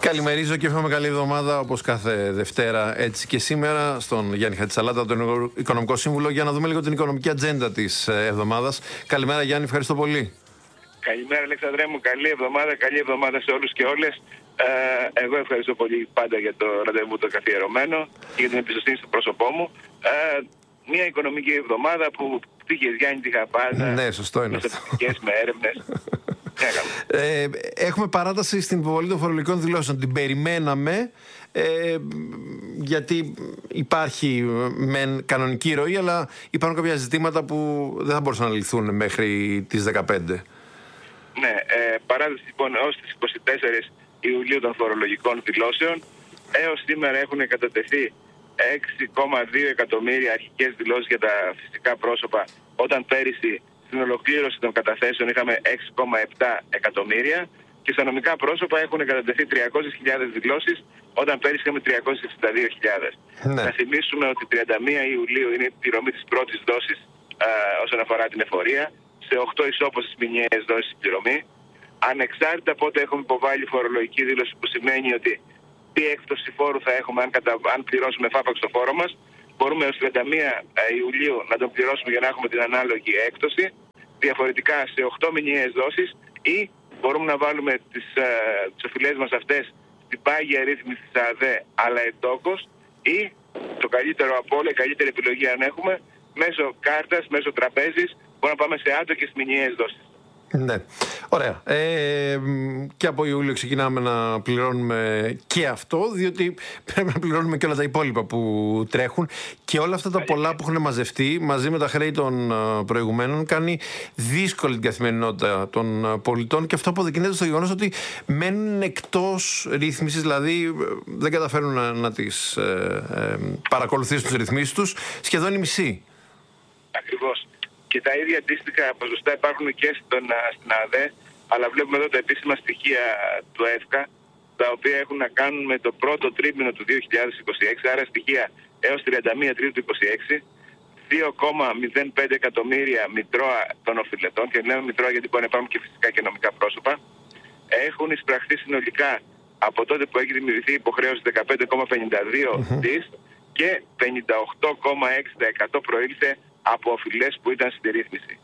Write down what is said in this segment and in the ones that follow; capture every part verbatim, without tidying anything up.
Καλημερίζω και εύχομαι καλή εβδομάδα όπως κάθε Δευτέρα, έτσι και σήμερα, στον Γιάννη Χατζησαλάτα, τον Οικονομικό Σύμβουλο, για να δούμε λίγο την οικονομική ατζέντα της εβδομάδας. Καλημέρα Γιάννη, ευχαριστώ πολύ. Καλημέρα Αλεξανδρέ μου, καλή εβδομάδα, καλή εβδομάδα σε όλους και όλες. Ε, εγώ ευχαριστώ πολύ πάντα για το ραντεβού το καθιερωμένο και για την εμπιστοσύνη στο πρόσωπό μου. Ε, μια οικονομική εβδομάδα που τύχες Γιάννη τύχα πάντα. Ναι, σωστό είναι αυτό. Με έρευνες. Ε, έχουμε παράταση στην υποβολή των φορολογικών δηλώσεων. Την περιμέναμε ε, γιατί υπάρχει μεν κανονική ροή, αλλά υπάρχουν κάποια ζητήματα που δεν θα μπορούσαν να λυθούν μέχρι τις δεκαπέντε. Ναι, ε, παράταση λοιπόν ως τις είκοσι τέσσερις Ιουλίου των φορολογικών δηλώσεων. Έως σήμερα έχουν κατατεθεί έξι κόμμα δύο εκατομμύρια αρχικές δηλώσεις για τα φυσικά πρόσωπα, όταν πέρυσι στην ολοκλήρωση των καταθέσεων είχαμε έξι κόμμα επτά εκατομμύρια, και στα νομικά πρόσωπα έχουν κατατεθεί τριακόσιες χιλιάδες δηλώσεις, όταν πέρυσι είχαμε τριακόσιες εξήντα δύο χιλιάδες. Ναι. Να θυμίσουμε ότι τριάντα μία Ιουλίου είναι η πληρωμή της πρώτης δόσης α, όσον αφορά την εφορία, σε οκτώ ισόποσες μηνιαίες δόσεις πληρωμή. Ανεξάρτητα πότε έχουμε υποβάλει φορολογική δήλωση, που σημαίνει ότι τι έκπτωση φόρου θα έχουμε αν, κατα... αν πληρώσουμε φάπαξ το φόρο μας, μπορούμε έως τριάντα μία Ιουλίου να τον πληρώσουμε για να έχουμε την ανάλογη έκπτωση, διαφορετικά σε οκτώ μηνιαίες δόσεις, ή μπορούμε να βάλουμε τις, ε, τις οφειλές μας αυτές στην πάγια ρύθμιση της ΑΔΕ αλλά εντόκως, ή το καλύτερο από όλα, η καλύτερη επιλογή αν έχουμε, μέσω κάρτας, μέσω τραπέζης, μπορούμε να πάμε σε άτοκες μηνιαίες δόσεις. Ναι, ωραία. Ε, και από Ιούλιο ξεκινάμε να πληρώνουμε και αυτό, διότι πρέπει να πληρώνουμε και όλα τα υπόλοιπα που τρέχουν, και όλα αυτά τα πολλά που έχουν μαζευτεί μαζί με τα χρέη των προηγουμένων κάνει δύσκολη την καθημερινότητα των πολιτών, και αυτό αποδεικνύεται στο γεγονός ότι μένουν εκτός ρύθμισης, δηλαδή δεν καταφέρουν να, να τις ε, ε, παρακολουθήσουν τις ρυθμίσεις τους, σχεδόν οι μισοί. Ακριβώς. Και τα ίδια αντίστοιχα ποσοστά υπάρχουν και στον, στην ΑΔΕ, αλλά βλέπουμε εδώ τα επίσημα στοιχεία του ΕΦΚΑ, τα οποία έχουν να κάνουν με το πρώτο τρίμηνο του δύο χιλιάδες είκοσι έξι, άρα στοιχεία έως τριάντα μία Τρίτου του είκοσι έξι, δύο κόμμα μηδέν πέντε εκατομμύρια μητρώα των οφειλετών, και λέμε μητρώα γιατί μπορεί να υπάρχουν και φυσικά και νομικά πρόσωπα, έχουν εισπραχθεί συνολικά από τότε που έχει δημιουργηθεί η υποχρέωση δεκαπέντε κόμμα πενήντα δύο δις, και πενήντα οκτώ κόμμα έξι τοις εκατό προήλθε από οφειλές που ήταν στη ρύθμιση.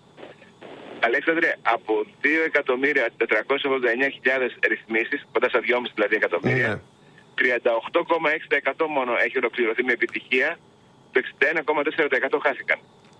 Αλέξανδρε, από δύο εκατομμύρια τετρακόσιες ογδόντα εννέα χιλιάδες ρυθμίσεις, κοντά στα δυόμισι δηλαδή εκατομμύρια, yeah. τριάντα οκτώ κόμμα έξι τοις εκατό μόνο έχει ολοκληρωθεί με επιτυχία, το εξήντα ένα κόμμα τέσσερα τοις εκατό χάθηκαν.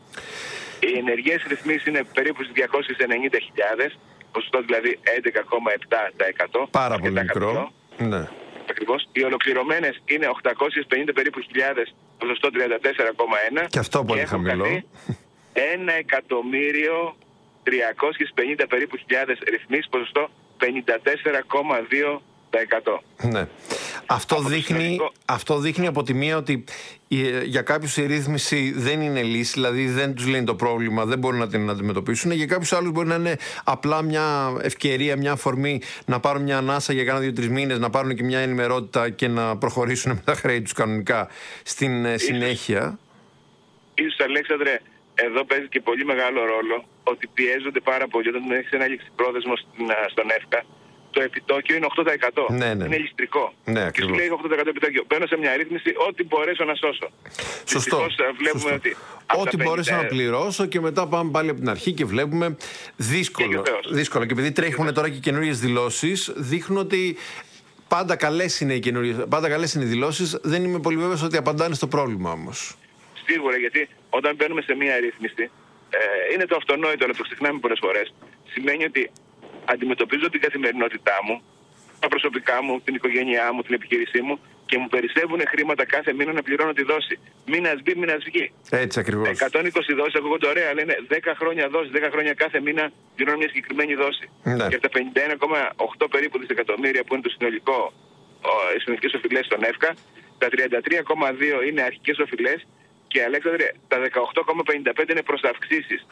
Οι ενεργές ρυθμίσεις είναι περίπου στις διακόσιες ενενήντα χιλιάδες, ποσοστό δηλαδή έντεκα κόμμα επτά τοις εκατό. Πάρα πολύ μικρό. Ναι. Ακριβώς. Οι ολοκληρωμένες είναι οκτακόσιες πενήντα περίπου χιλιάδες, ποσοστό τριάντα τέσσερα κόμμα ένα. Και αυτό πολύ χαμηλό. Ένα εκατομμύριο τριακόσιες πενήντα περίπου χιλιάδες ρυθμίσεις, ποσοστό πενήντα τέσσερα κόμμα δύο τοις εκατό. Ναι. Αυτό δείχνει, αυτό δείχνει από τη μία ότι για κάποιους η ρύθμιση δεν είναι λύση, δηλαδή δεν τους λύνει το πρόβλημα, δεν μπορούν να την αντιμετωπίσουν. Για κάποιους άλλους μπορεί να είναι απλά μια ευκαιρία, μια αφορμή να πάρουν μια ανάσα για κάνα δύο-τρεις μήνες, να πάρουν και μια ενημερότητα και να προχωρήσουν με τα χρέη τους κανονικά στην ίσως, συνέχεια. Ίσως, Αλέξανδρε, εδώ παίζει και πολύ μεγάλο ρόλο ότι πιέζονται πάρα πολύ όταν έχεις ένα ληξιπρόθεσμο στον ΕΦΚΑ. Το επιτόκιο είναι οκτώ τοις εκατό. Ναι, ναι. Είναι ληστρικό. Ναι, και σου λέει οκτώ τοις εκατό επιτόκιο. Μπαίνω σε μια ρύθμιση, ό,τι μπορέσω να σώσω. Σωστό. Βλέπουμε Σωστό. ότι ό,τι μπορέσω να πληρώσω, και μετά πάμε πάλι από την αρχή και βλέπουμε δύσκολο. Και δύσκολο. Και επειδή τρέχουν και τώρα και καινούριες δηλώσεις, δείχνουν ότι πάντα καλές είναι οι καινούριες, πάντα καλές είναι οι δηλώσεις. Δεν είμαι πολύ βέβαιος ότι απαντάνε στο πρόβλημα όμως. Σίγουρα, γιατί όταν μπαίνουμε σε μια ρύθμιση, ε, είναι το αυτονόητο, αλλά το ξεχνάμε πολλές φορές. Σημαίνει ότι αντιμετωπίζω την καθημερινότητά μου, τα προσωπικά μου, την οικογένειά μου, την επιχείρησή μου, και μου περισσεύουν χρήματα κάθε μήνα να πληρώνω τη δόση. Μήνας μπει, μήνας βγει. Έτσι ακριβώς. εκατόν είκοσι δόσεις ακούγονται ωραία, αλλά είναι δέκα χρόνια δόση. δέκα χρόνια κάθε μήνα πληρώνω μια συγκεκριμένη δόση. Ναι. Και από τα πενήντα ένα κόμμα οκτώ περίπου δισεκατομμύρια που είναι το συνολικό, οι συνολικές οφειλές στον ΕΦΚΑ, τα τριάντα τρία κόμμα δύο είναι αρχικές οφειλές, και Αλέξανδρε, τα δεκαοκτώ κόμμα πενήντα πέντε είναι προς αυξήσεις.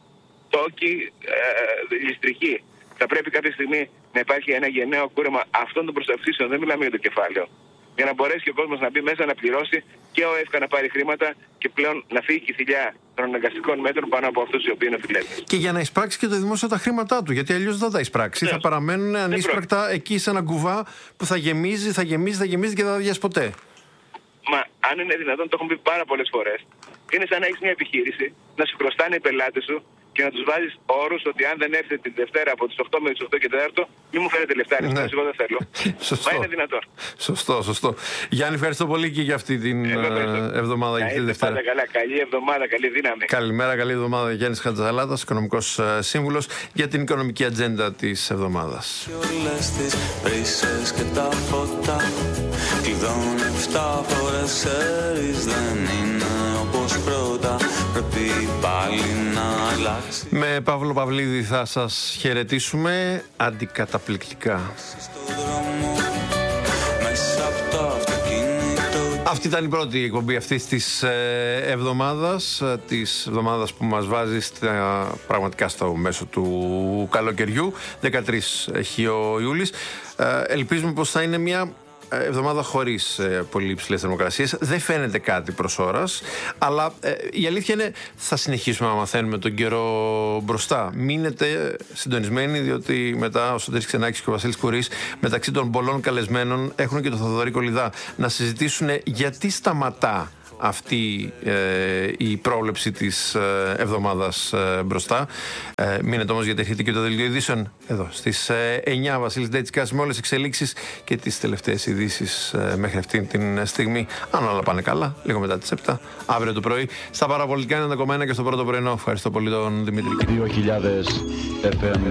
Τόκοι, ε, ληστρικοί. Θα πρέπει κάποια στιγμή να υπάρχει ένα γενναίο κούρεμα αυτών των προσαυξήσεων. Δεν μιλάμε για το κεφάλαιο. για να μπορέσει και ο κόσμος να μπει μέσα, να πληρώσει και ο ΕΦΚΑ να πάρει χρήματα και πλέον να φύγει και η θηλιά των αναγκαστικών μέτρων πάνω από αυτούς οι οποίοι είναι φιλεύθεροι. Και για να εισπράξει και το δημόσιο τα χρήματά του, γιατί αλλιώς δεν θα εισπράξει. Ναι. Θα παραμένουν ανείσπρακτα εκεί σε ένα κουβά που θα γεμίζει, θα γεμίζει, θα γεμίζει και δεν θα αδειάσει ποτέ. Μα αν είναι δυνατόν, το έχουμε πει πάρα πολλές φορές, είναι σαν να έχεις μια επιχείρηση, να σου χρωστάνε οι πελάτες σου και να τους βάζεις όρους ότι αν δεν έρθετε την Δευτέρα από τις οκτώ με τις οκτώ και τέσσερα, μη μου φέρετε λεφτά, ναι. Εγώ δεν θέλω. Μα είναι δυνατόν. Σωστό, σωστό. Γιάννη, ευχαριστώ πολύ και για αυτή την ε, εβδομάδα. Για τη Δευτέρα. Πάντα καλά. Καλή εβδομάδα, καλή δύναμη. Καλημέρα, καλή εβδομάδα. Γιάννης Χατζαλάτας, οικονομικός σύμβουλος, για την οικονομική ατζέντα της εβδομάδας. Με Παύλο Παυλίδη θα σας χαιρετήσουμε αντικαταπληκτικά. Αυτή ήταν η πρώτη εκπομπή αυτής της εβδομάδας, της εβδομάδας που μας βάζει στα, πραγματικά στο μέσο του καλοκαιριού. δεκατρείς έχει ο Ιούλης. Ελπίζουμε πως θα είναι μια εβδομάδα χωρίς ε, πολύ υψηλές θερμοκρασίες. Δεν φαίνεται κάτι προς ώρας, αλλά ε, η αλήθεια είναι θα συνεχίσουμε να μαθαίνουμε τον καιρό μπροστά. Μείνετε συντονισμένοι, διότι μετά ο Σωτήρης Ξενάκης και ο Βασίλης Κουρής, μεταξύ των πολλών καλεσμένων, έχουν και τον Θοδωρή Κολιδά να συζητήσουν γιατί σταματά αυτή ε, η πρόβλεψη της ε, εβδομάδας ε, μπροστά. Ε, μείνετε όμως, γιατί έρχεται και το δελτίο ειδήσεων εδώ στις ε, εννιά. Βασίλης Ντέτσικας με όλες τις εξελίξεις και τις τελευταίες ειδήσεις ε, μέχρι αυτή την στιγμή. Αν όλα πάνε καλά, λίγο μετά τις επτά, αύριο το πρωί, στα παραπολιτικά ενενήντα κόμμα ένα και στο πρώτο πρωινό. Ευχαριστώ πολύ τον Δημήτρη. δύο χιλιάδες εφ εμ.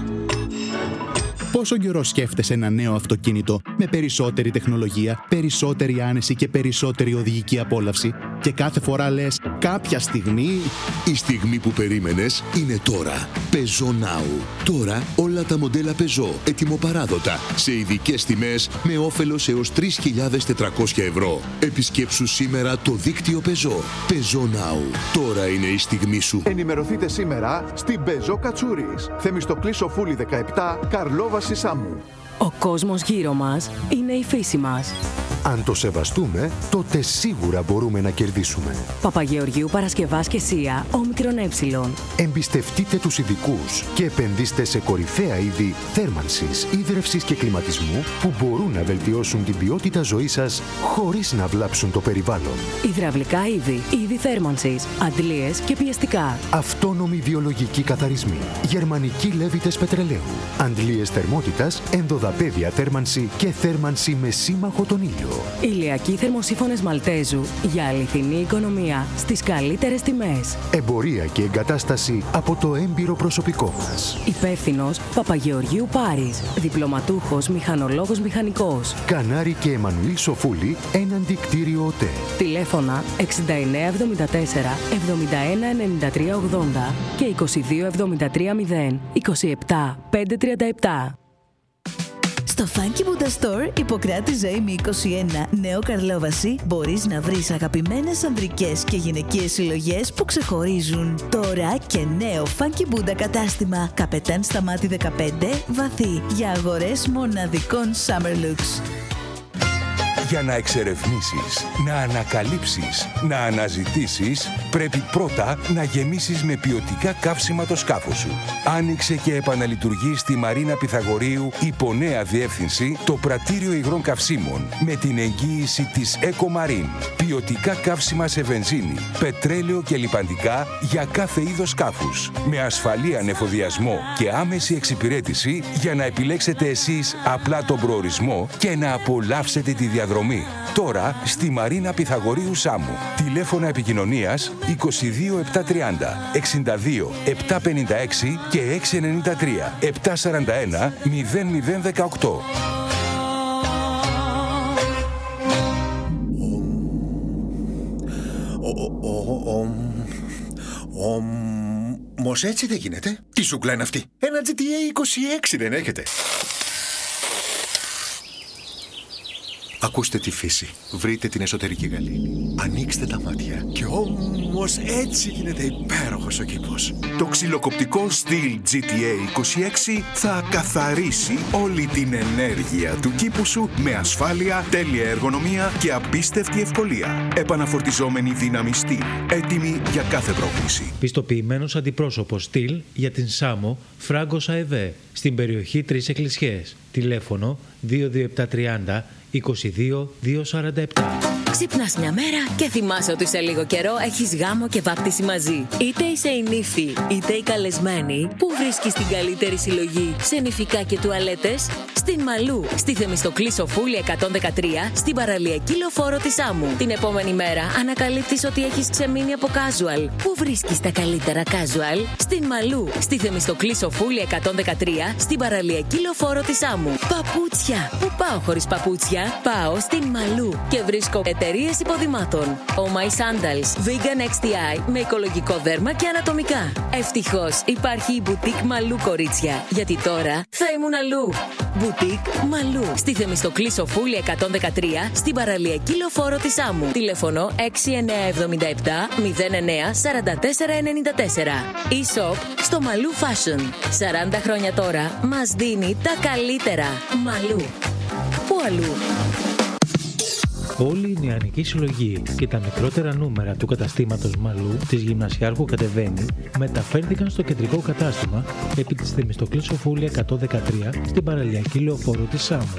Πόσο καιρό σκέφτεσαι ένα νέο αυτοκίνητο με περισσότερη τεχνολογία, περισσότερη άνεση και περισσότερη οδηγική απόλαυση και κάθε φορά λες κάποια στιγμή... Η στιγμή που περίμενες είναι τώρα. Peugeot Now. Τώρα όλα τα μοντέλα Peugeot ετοιμοπαράδοτα σε ειδικές τιμές με όφελος έως τρεις χιλιάδες τετρακόσια ευρώ. Επισκέψου σήμερα το δίκτυο Peugeot. Peugeot Now. Τώρα είναι η στιγμή σου. Ενημερωθείτε σήμερα στην Peugeot Κατσούρης. Θεμιστοκλή Σοφούλη δεκαεπτά, Καρλόβαση Σάμου. Ο κόσμος γύρω μας είναι η φύση μας. Αν το σεβαστούμε, τότε σίγουρα μπορούμε να κερδίσουμε. Παπαγεωργίου Παρασκευάς και Σία, όμικρον ε. Εμπιστευτείτε τους ειδικούς και επενδύστε σε κορυφαία είδη θέρμανσης, ίδρευσης και κλιματισμού που μπορούν να βελτιώσουν την ποιότητα ζωής σας χωρίς να βλάψουν το περιβάλλον. Υδραυλικά είδη, είδη θέρμανσης, αντλίες και πιεστικά. Αυτόνομοι βιολογικοί καθαρισμοί, γερμανικοί λέβητες πετρελαίου, αντλίες θερμότητας, ενδοδαπέδια θέρμανση και θέρμανση με σύμμαχο τον ήλιο. Ηλιακοί θερμοσύφωνες Μαλτέζου για αληθινή οικονομία στις καλύτερες τιμές. Εμπορία και εγκατάσταση από το έμπειρο προσωπικό μας. Υπεύθυνος Παπαγεωργίου Πάρης. Διπλωματούχος μηχανολόγος μηχανικός. Κανάρη και Εμμανουήλ Σοφούλη, έναντι κτίριο ΟΤΕ. Τηλέφωνα εξήντα εννέα εβδομήντα τέσσερα εβδομήντα ένα ενενήντα τρία ογδόντα και είκοσι δύο εβδομήντα τρία μηδέν είκοσι επτά πεντακόσια τριάντα επτά. Στο Funky Buddha Store, Ιπποκράτη Ζωήμη είκοσι ένα, Νέο Καρλόβαση, μπορείς να βρεις αγαπημένες ανδρικές και γυναικείες συλλογές που ξεχωρίζουν. Τώρα και νέο Funky Buddha κατάστημα, Καπετάν Σταμάτη δεκαπέντε, Βαθύ, για αγορές μοναδικών Summer Looks. Για να εξερευνήσεις, να ανακαλύψεις, να αναζητήσεις, πρέπει πρώτα να γεμίσεις με ποιοτικά καύσιμα το σκάφος σου. Άνοιξε και επαναλειτουργεί στη Μαρίνα Πυθαγορείου υπό νέα διεύθυνση το πρατήριο υγρών καυσίμων με την εγγύηση της Ecomarine. Ποιοτικά καύσιμα σε βενζίνη, πετρέλαιο και λιπαντικά για κάθε είδος σκάφους. Με ασφαλή ανεφοδιασμό και άμεση εξυπηρέτηση για να επιλέξετε εσείς απλά τον προορισμό και να απολαύσετε τη διαδρομή. Τώρα στη Μαρίνα Πυθαγορείου Σάμου. Τηλέφωνα επικοινωνίας είκοσι δύο επτακόσια τριάντα εξήντα δύο επτακόσια πενήντα έξι και εξακόσια ενενήντα τρία επτακόσια σαράντα ένα μηδέν μηδέν δεκαοκτώ. Όμως έτσι δεν γίνεται. Τι σούκλα είναι αυτή? Ένα τζι τι έι είκοσι έξι δεν έχετε? Ακούστε τη φύση. Βρείτε την εσωτερική γαλήνη. Ανοίξτε τα μάτια. Και όμως έτσι γίνεται υπέροχος ο κήπος. Το ξυλοκοπτικό Stihl τζι τι έι είκοσι έξι θα καθαρίσει όλη την ενέργεια του κήπου σου με ασφάλεια, τέλεια εργονομία και απίστευτη ευκολία. Επαναφορτιζόμενη δύναμη Stihl. Έτοιμη για κάθε πρόκληση. Πιστοποιημένος αντιπρόσωπος Stihl για την Σάμο, Φράγκος ΑΕΒ, στην περιοχή Τρεις Εκκλησιές. Τηλέφωνο δύο δύο επτά τριάντα είκοσι δύο διακόσια σαράντα επτά. Ξυπνάς μια μέρα και θυμάσαι ότι σε λίγο καιρό έχεις γάμο και βάπτιση μαζί. Είτε είσαι η νύφη, είτε η καλεσμένη, πού βρίσκεις την καλύτερη συλλογή σε νηφικά και τουαλέτες? Στην Μαλού, στη Θεμιστοκλή Σοφούλη εκατόν δεκατρία, στην παραλιακή λεωφόρο της Σάμου. Την επόμενη μέρα ανακαλύπτεις ότι έχεις ξεμείνει από casual. Πού βρίσκεις τα καλύτερα casual? Στην Μαλού, στη Θεμιστοκλή Σοφούλη εκατόν δεκατρία, στην παραλιακή λεωφόρο της Σάμου. Παπούτσια. Πού πάω χωρίς παπούτσια? Πάω στην Μαλού και βρίσκω εταιρείες υποδημάτων. Oh My Sandals, Vegan εξ τι άι με οικολογικό δέρμα και ανατομικά. Ευτυχώς υπάρχει η Boutique Μαλού, κορίτσια, γιατί τώρα θα ήμουν αλλού. Boutique Μαλού, στη Θεμιστοκλή Σοφούλη εκατόν δεκατρία, στην παραλιακή λεωφόρο της Σάμου. Τηλέφωνο έξι εννιά επτά επτά μηδέν εννιά τέσσερα τέσσερα εννιά τέσσερα. E-shop στο Μαλού Fashion. σαράντα χρόνια τώρα μας δίνει τα καλύτερα. Μαλού. Πού αλλού? Όλη η νεανική συλλογή και τα μικρότερα νούμερα του καταστήματος Μαλού της Γυμνασιάρχου Κατεβαίνει μεταφέρθηκαν στο κεντρικό κατάστημα επί της Θεμιστοκλής Σοφούλη εκατόν δεκατρία στην παραλιακή λεωφόρο της Σάμου.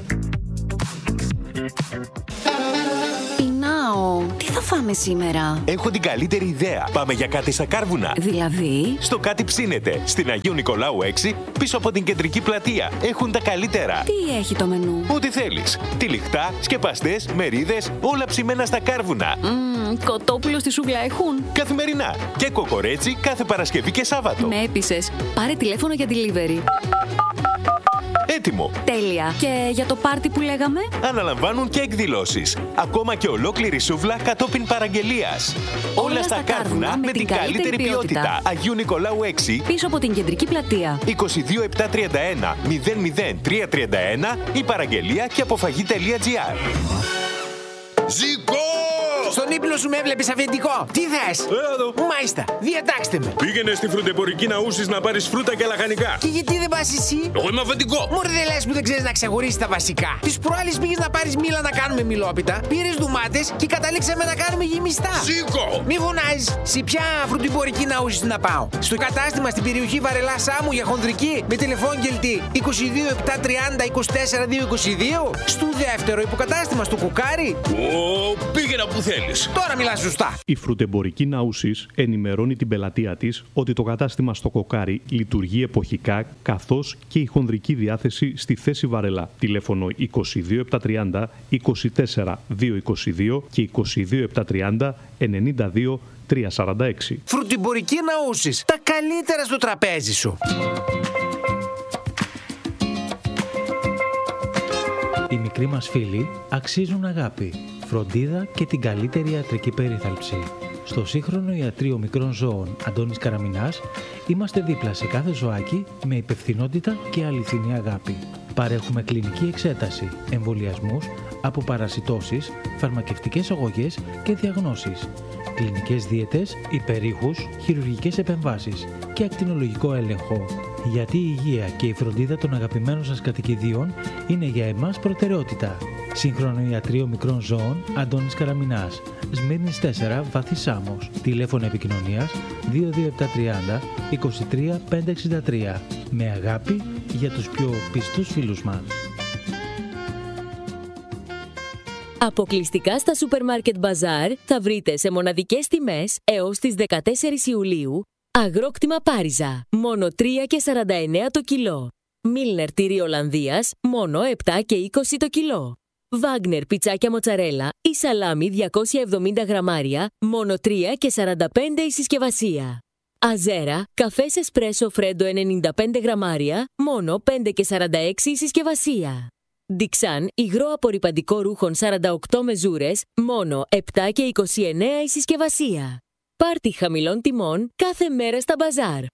Πεινάω. Τι θα φάμε σήμερα? Έχω την καλύτερη ιδέα. Πάμε για κάτι στα Κάρβουνα. Δηλαδή? Στο Κάτι Ψήνεται, στην Αγίου Νικολάου έξι, πίσω από την κεντρική πλατεία. Έχουν τα καλύτερα. Τι έχει το μενού? Ό,τι θέλεις. Τυλιχτά, σκεπαστές, μερίδες, όλα ψημένα στα Κάρβουνα. Mm, κοτόπουλο στη σούγκλα έχουν? Καθημερινά. Και κοκορέτσι κάθε Παρασκευή και Σάββατο. Με έπεισες. Πάρε τηλέφωνο για delivery. Έτοιμο. Τέλεια. Και για το πάρτι που λέγαμε? Αναλαμβάνουν και εκδηλώσεις. Ακόμα και ολόκληρη σούβλα κατόπιν παραγγελίας. Όλα, Όλα στα Κάρβουνα με την καλύτερη ποιότητα. ποιότητα. Αγίου Νικολάου έξι. Πίσω από την κεντρική πλατεία. είκοσι δύο επτά τριάντα ένα μηδέν μηδέν τρία τριάντα ένα ή παραγγελία και αποφαγή.gr. Ζήκω! Στον ύπνο σου με έβλεπες αφεντικό. Τι θες? Έλα εδώ. Μάλιστα, διατάξτε με. Πήγαινε στη φρουτεμπορική Ναούσης να πάρεις φρούτα και λαχανικά. Και γιατί δεν πας εσύ? Εγώ είμαι αφεντικό. Μωρέ, δεν λες που δεν ξέρεις να ξεχωρίσεις τα βασικά. Τις προάλλες πήγες να πάρεις μήλα να κάνουμε μιλόπιτα, πήρες ντουμάτες και καταλήξαμε να κάνουμε γεμιστά. Σήκω! Μη φωνάζεις. Σε ποια φρουτεμπορική Ναούσης να πάω? Στο κατάστημα στην περιοχή Βαρελά Σάμου για χονδρική με τηλεφώνγελτη είκοσι δύο επτά τριάντα είκοσι τέσσερα διακόσια είκοσι δύο. Στο δεύτερο υποκατάστημα στο Κουκάρι. Ω, πήγαινα που θέλεις. Τώρα μιλάς σωστά. Η φρουτεμπορική Ναούσης ενημερώνει την πελατεία της ότι το κατάστημα στο Κοκάρι λειτουργεί εποχικά, καθώς και η χονδρική διάθεση στη θέση Βαρελά. Τηλέφωνο είκοσι δύο επτά τριάντα είκοσι τέσσερα διακόσια είκοσι δύο και είκοσι δύο επτά τριάντα ενενήντα δύο τριακόσια σαράντα έξι. Φρουτεμπορική Ναούσης. Τα καλύτερα στο τραπέζι σου. Οι μικροί μας φίλοι αξίζουν αγάπη, φροντίδα και την καλύτερη ιατρική περίθαλψη. Στο σύγχρονο ιατρείο μικρών ζώων Αντώνης Καραμινάς είμαστε δίπλα σε κάθε ζωάκι με υπευθυνότητα και αληθινή αγάπη. Παρέχουμε κλινική εξέταση, εμβολιασμούς, αποπαρασιτώσεις, φαρμακευτικές αγωγές και διαγνώσεις, κλινικές δίαιτες, υπερήχους, χειρουργικές επεμβάσεις και ακτινολογικό έλεγχο. Γιατί η υγεία και η φροντίδα των αγαπημένων σας κατοικιδίων είναι για εμάς προτεραιότητα. Σύγχρονο ιατρείο μικρών ζώων Αντώνης Καραμινάς, Σμύρνης τέσσερα, Βάθη Σάμος. Τηλέφωνο επικοινωνίας δύο δύο επτά τριάντα είκοσι τρία πεντακόσια εξήντα τρία. Με αγάπη για τους πιο πιστούς φίλους μας. Αποκλειστικά στα Supermarket Bazaar θα βρείτε σε μοναδικές τιμές έως τις δεκατέσσερις Ιουλίου αγρόκτημα Πάριζα, μόνο τρία και σαράντα εννέα το κιλό. Μίλνερ τυρί Ολλανδίας, μόνο επτά και είκοσι το κιλό. Βάγνερ πιτσάκια μοτσαρέλα ή σαλάμι διακόσια εβδομήντα γραμμάρια, μόνο τρία και σαράντα πέντε η συσκευασία. Αζέρα, καφές εσπρέσο φρέντο ενενήντα πέντε γραμμάρια, μόνο πέντε και σαράντα έξι η συσκευασία. Ντιξάν, υγρό απορρυπαντικό ρούχων σαράντα οκτώ μεζούρες, μόνο επτά και είκοσι εννέα η συσκευασία. Πάρτι χαμηλών τιμών κάθε μέρα στα μπαζάρ.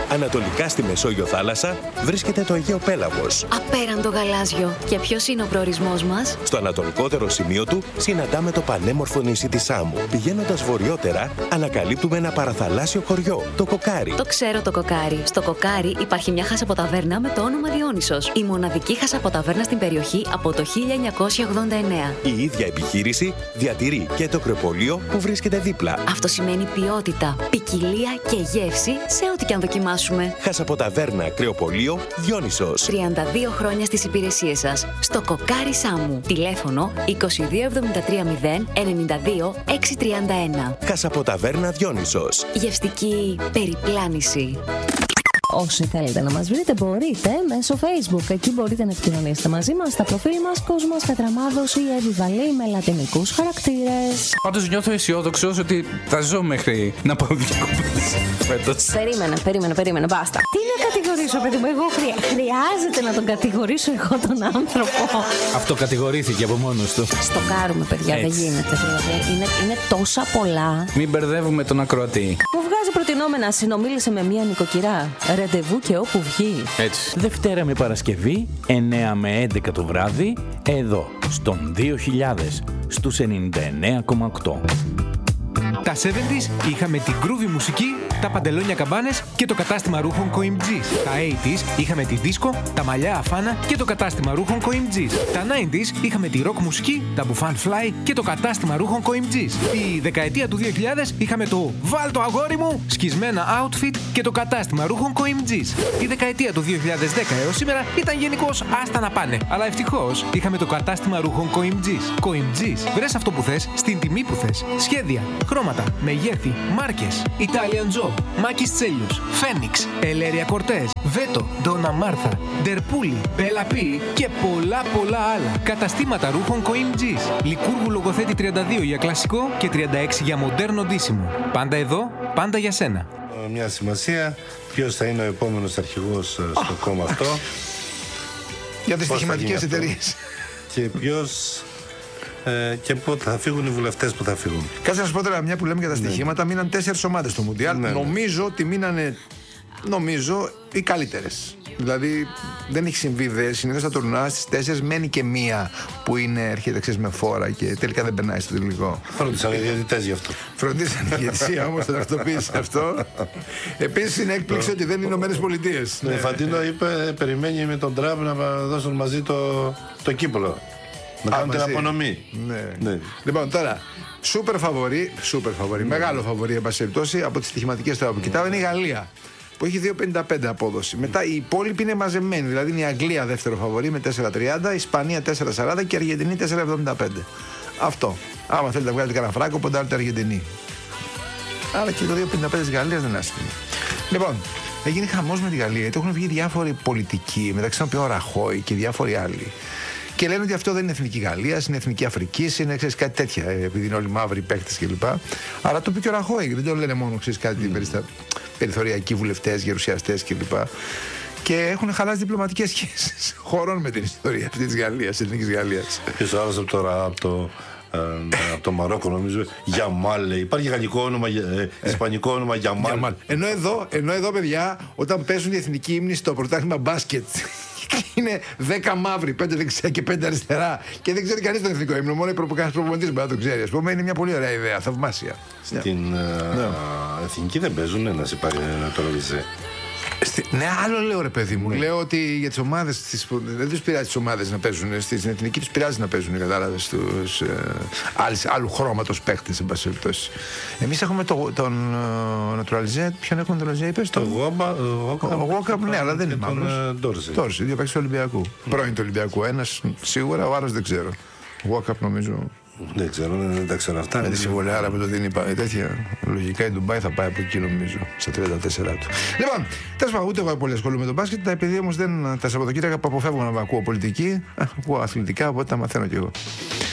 Ανατολικά στη Μεσόγειο θάλασσα βρίσκεται το Αιγαίο Πέλαγος. Απέραντο γαλάζιο. Και ποιος είναι ο προορισμός μας? Στο ανατολικότερο σημείο του συναντάμε το πανέμορφο νησί της Σάμου. Πηγαίνοντας βορειότερα, ανακαλύπτουμε ένα παραθαλάσσιο χωριό, το Κοκάρι. Το ξέρω το Κοκάρι. Στο Κοκάρι υπάρχει μια χασαποταβέρνα με το όνομα Διόνυσος. Η μοναδική χασαποταβέρνα στην περιοχή από το χίλια εννιακόσια ογδόντα εννέα. Η ίδια επιχείρηση διατηρεί και το κρεοπολείο που βρίσκεται δίπλα. Αυτό σημαίνει ποιότητα, ποικιλία και γεύση σε ό,τι και αν δοκιμάσουμε. Χασαποταβέρνα, κρεοπολείο, Διόνυσος. τριάντα δύο χρόνια στις υπηρεσίες σας. Στο Κοκάρι Σάμου. Τηλέφωνο είκοσι δύο εβδομήντα τρία μηδέν ενενήντα δύο εξακόσια τριάντα ένα. Χασαποταβέρνα Διόνυσος. Γευστική περιπλάνηση. Όσοι θέλετε να μας βρείτε μπορείτε μέσω Facebook. Εκεί μπορείτε να επικοινωνήσετε μαζί μας στα προφίλ μας Κόσμας Κατραμάδος ή Εύη Βαλή με λατινικούς χαρακτήρες. Πάντως νιώθω αισιόδοξος ότι θα ζω μέχρι να πάω διακοπές φέτος. Περίμενε, περίμενε, περίμενε, μπάστα. Τι να κατηγορήσω, παιδί μου, εγώ χρεια... χρειάζεται να τον κατηγορήσω εγώ τον άνθρωπο. Αυτό κατηγορήθηκε από μόνος του. Στο κάρουμε, παιδιά, Έτσι. δεν γίνεται. Δηλαδή, είναι, είναι τόσα πολλά. Μην μπερδεύουμε τον ακροατή. Μου βγάζει προτινόμενα, συνομίλησε με μία νοικοκυρά. Ραντεβού και όπου βγει. Έτσι. Δευτέρα με Παρασκευή, εννέα με έντεκα το βράδυ, εδώ, στον δύο χιλιάδες, στους ενενήντα εννέα κόμμα οκτώ. Τα εβδομήντα είχαμε την groovy μουσική, τα παντελόνια καμπάνες και το κατάστημα ρούχων Coimgis. Τα ογδόντα είχαμε τη δίσκο, τα μαλλιά αφάνα και το κατάστημα ρούχων Coimgis. Τα ενενήντα είχαμε τη rock μουσική, τα μπουφάν fly και το κατάστημα ρούχων Coimgis. Τη δεκαετία του δύο χιλιάδες είχαμε το «Βάλ το αγόρι μου» σκισμένα outfit και το κατάστημα ρούχων Coimgis. Η δεκαετία του δύο χιλιάδες δέκα έως σήμερα ήταν γενικώς άστα να πάνε. Αλλά ευτυχώς είχαμε το κατάστημα ρούχων Coimgis. Coimgis, βρες αυτό που θες, στην τιμή που θες. Σχέδια, χρώματα, μεγέθη, μάρκες, Italian Job, Μάκης Τσέλιος, Φένιξ, Ελέρια Κορτές, Βέτο, Ντόνα Μάρθα, Ντερπούλη, Μπελαπή και πολλά πολλά άλλα. Καταστήματα ρούχων Coimgis. Λικούργου Λογοθέτη τριάντα δύο για κλασικό και τριάντα έξι για μοντέρνο ντύσιμο. Πάντα εδώ, πάντα για σένα. Μια σημασία, ποιος θα είναι ο επόμενος αρχηγός στο κόμμα αυτό. Για τις στοιχηματικές εταιρείες. Και ποιος... Ε, και πότε θα φύγουν οι βουλευτές που θα φύγουν. Κάτσε να σου πω τώρα, μια που λέμε για τα στοιχήματα, ναι. Μείναν τέσσερις ομάδες στο Μουντιάλ. Ναι, ναι. Νομίζω ότι μείνανε, νομίζω, οι καλύτερες. Δηλαδή δεν έχει συμβεί δε. Συνήθως στα τουρνουά στις τέσσερις μένει και μία που είναι, έρχεται ξέρεις, με φόρα και τελικά δεν περνάει στο τελικό. Φρόντισαν οι διαιτητές γι' αυτό. Φρόντισαν οι διαιτησία όμως, το τακτοποίησε αυτό. Επίσης είναι έκπληξη ότι δεν είναι οι Ηνωμένες Πολιτείες. Ναι, Φαντίνο είπε, περιμένει με τον Τραμπ να δώσουν μαζί το, το κύπλο. Να κάνουν την απονομή. Ναι. Ναι. Λοιπόν, τώρα, σούπερ φαβορί, σούπερ φαβορί, ναι. Μεγάλο φαβορί, εν πάση περιπτώσει, από τις στοιχηματικές τώρα που ναι. κοιτάω είναι η Γαλλία, που έχει δύο πενήντα πέντε απόδοση. Μετά οι υπόλοιποι είναι μαζεμένοι, δηλαδή είναι η Αγγλία δεύτερο φαβορί με τέσσερα τριάντα, η Ισπανία τέσσερα σαράντα και η Αργεντινή τέσσερα εβδομήντα πέντε. Αυτό. Άμα θέλετε να βγάλετε κανένα φράγκο, ποντάρετε Αργεντινή. Άρα και το δύο πενήντα πέντε της Γαλλίας δεν είναι άσχημο. Λοιπόν, έγινε χαμός με τη Γαλλία, γιατί έχουν βγει διάφοροι πολιτικοί, μεταξύ των οποίων Ραχόη και διάφοροι άλλοι. Και λένε ότι αυτό δεν είναι εθνική Γαλλία, είναι εθνική Αφρική, είναι ξέρεις, κάτι τέτοια, επειδή είναι όλοι μαύροι παίκτες κλπ. Άρα το είπε και ο Ραχόη, δεν το λένε μόνο ξέρεις, κάτι mm. περιστα... περιθωριακοί βουλευτές, γερουσιαστές κλπ. Και έχουν χαλάσει διπλωματικές σχέσεις χωρών με την ιστορία αυτή της Γαλλίας, της εθνικής Γαλλίας. Ποιος άλλος από το, από το, ε, από το Μαρόκο νομίζω, Γιαμάλ λέει. Υπάρχει γαλλικό όνομα, ε, ισπανικό όνομα Γιαμάλ. Ενώ εδώ, ενώ εδώ, παιδιά, όταν παίζουν οι εθνικοί ύμνοι στο πρωτάθλημα μπάσκετ. Είναι δέκα μαύροι, πέντε δεξιά και πέντε αριστερά. Και δεν ξέρει κανείς τον εθνικό ύμνο. Μόνο ο προπονητής μπορεί να το ξέρει. Ας πούμε, είναι μια πολύ ωραία ιδέα, θαυμάσια. Στην ναι. uh, εθνική δεν παίζουν, να σε πάρει να το ρωτήσει. Στη... Ναι, άλλο λέω ρε παιδί μου. Ναι. Λέω ότι για τις ομάδες, τις... δεν τους πειράζει τις ομάδες να παίζουν. Στην εθνική τους πειράζει να παίζουν, κατάλαβες, τους ε, άλλου χρώματος παίχτες, εν πάση περιπτώσει. Εμείς έχουμε το, τον Νατουραλιζέ, ποιον έχουμε τον Νατουραλιζέ, είπες? Το Γουόκαπ, ναι, αλλά δεν είναι μαύρος. Τόρση, δύο παίκτες του Ολυμπιακού. Πρώην του Ολυμπιακού, ένας σίγουρα, ο άλλος δεν ξέρω. Γουόκαπ νομίζω. Δεν ξέρω, δεν τα ξέρω αυτά. Με τη συμβολιάρα που το δίνει τέτοια. Λογικά η Ντουμπάι θα πάει από εκεί νομίζω, στα τριάντα τέσσερα του. Λοιπόν, τέλος πάντων, ούτε εγώ πολύ ασχολούμαι με τον μπάσκετ. Επειδή όμως δεν τα Σαββατοκύριακα που αποφεύγω να ακούω πολιτική, ακούω αθλητικά, οπότε τα μαθαίνω κι εγώ.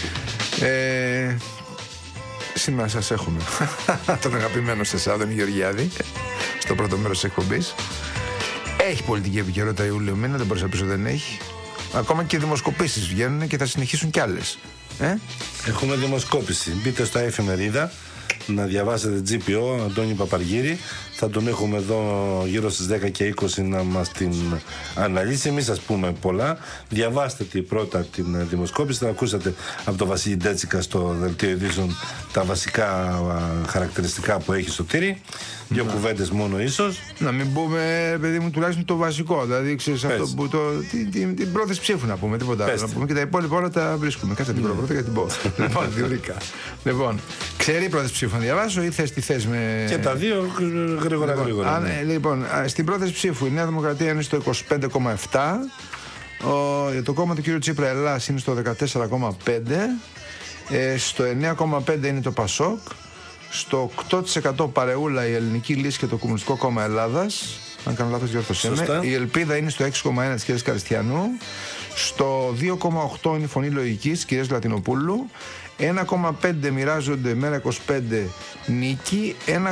Ε, σήμερα σας έχουμε τον αγαπημένο σας Άδωνη Γεωργιάδη, στο πρώτο μέρος της εκπομπής. Έχει πολιτική επικαιρότητα Ιούλιο μήνα, δεν μπορείς να πεις ότι δεν έχει. Ακόμα και δημοσκοπήσεις βγαίνουν και θα συνεχίσουν κι άλλες. Ε? Έχουμε δημοσκόπηση. Μπείτε στα εφημερίδα να διαβάσετε τζι πι ο Αντώνη Παπαργύρη θα τον έχουμε εδώ γύρω στις δέκα και είκοσι να μας την αναλύσει. Μην σας πούμε πολλά. Διαβάστε τη πρώτα την δημοσκόπηση. Θα ακούσατε από τον Βασίλη Ντέτσικα στο δελτίο ειδήσεων τα βασικά χαρακτηριστικά που έχει στο τύρι. Δύο ναι. κουβέντες μόνο ίσως. Να μην πούμε, παιδί μου, τουλάχιστον το βασικό. Δηλαδή, ξέρεις αυτό που το, την, την, την πρόθεση ψήφου να πούμε, τίποτα άλλο. Να πούμε και τα υπόλοιπα όλα τα βρίσκουμε. Κάτσε την πρώτα για την πω. Λοιπόν, διορικά. Λοιπόν, ξέρει η πρόθεση ψήφου να διαβάσω ή θες τι θες με. Και τα δύο γρήγορα λοιπόν, γρήγορα. Αν, ναι. Λοιπόν, στην πρόθεση ψήφου η Νέα Δημοκρατία είναι στο είκοσι πέντε κόμμα επτά. Ο, το κόμμα του κ. Τσίπρα Ελλάς είναι στο δεκατέσσερα κόμμα πέντε. Ε, στο εννέα κόμμα πέντε είναι το Πασόκ. Στο οκτώ τοις εκατό παρεούλα η Ελληνική Λύση και το Κομμουνιστικό Κόμμα Ελλάδας. Αν κάνω λάθος, διόρθωσέ με. Η Ελπίδα είναι στο έξι κόμμα ένα της κυρίας Καριστιανού. Στο δύο κόμμα οκτώ είναι η Φωνή Λογικής της κυρίας Λατινοπούλου. ένα κόμμα πέντε μοιράζονται Μέρα είκοσι πέντε Νίκη. ένα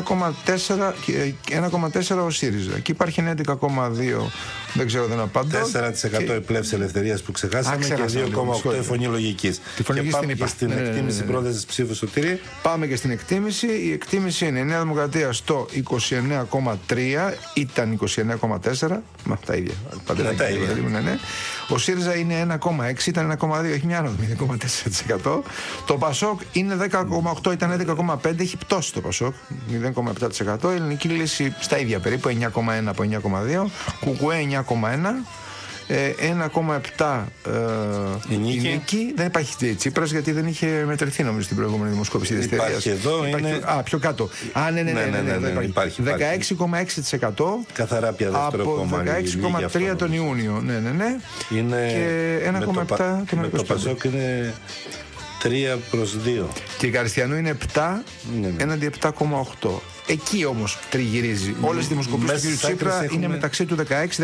κόμμα τέσσερα ο ΣΥΡΙΖΑ. Εκεί υπάρχει ένα έντεκα κόμμα δύο. Δεν ξέρω, δεν απαντώ. τέσσερα τοις εκατό και... η Πλεύση Ελευθερίας που ξεχάσαμε. Α, και δύο κόμμα οκτό η Φωνή Λογικής. Τη Φωνή και πάμε και και στην ναι, εκτίμηση ναι, ναι, ναι. πρόθεσης ψήφου στο τύρι. Πάμε και στην εκτίμηση. Η εκτίμηση είναι η Νέα Δημοκρατία στο είκοσι εννέα κόμμα τρία. Ήταν είκοσι εννέα κόμμα τέσσερα. Μα τα ίδια. Ναι, τα ίδια. Ναι, ναι. Ο ΣΥΡΙΖΑ είναι ένα κόμμα έξι. Ήταν ένα κόμμα δύο. Έχει μια άνοδο μηδέν κόμμα τέσσερα τοις εκατό. Το Πασόκ είναι δέκα κόμμα οκτώ. Ήταν έντεκα κόμμα πέντε. Έχει πτώσει το Πασόκ. μηδέν κόμμα επτά τοις εκατό. Η Ελληνική Λύση στα ίδια περίπου. εννέα κόμμα ένα από εννέα κόμμα δύο. Κουκουέ εννέα κόμμα ένα. ένα κόμμα επτά ε, η Νίκη. Νίκη. Δεν υπάρχει Τσίπρας γιατί δεν είχε μετρηθεί νομίζω στην προηγούμενη δημοσκόπηση της εταιρείας. Υπάρχει εδώ, υπάρχει, είναι... Α, πιο κάτω. Α, ναι, ναι, ναι, ναι, ναι, ναι, ναι, ναι, ναι υπάρχει. δεκαέξι κόμμα έξι τοις εκατό καθαρά πια δεύτερο κόμμα. Από δεκαέξι κόμμα τρία τον Ιούνιο. Ναι, ναι, ναι. Είναι και ένα κόμμα επτά το με το Πασόκ είναι τρία προς δύο. Και η Καριστιανού είναι επτά ναι, ναι. έναντι επτά κόμμα οκτώ. Εκεί όμως τριγυρίζει. Όλες οι δημοσκοπήσεις του κ. Τσίπρα έχουμε... είναι μεταξύ του δεκαέξι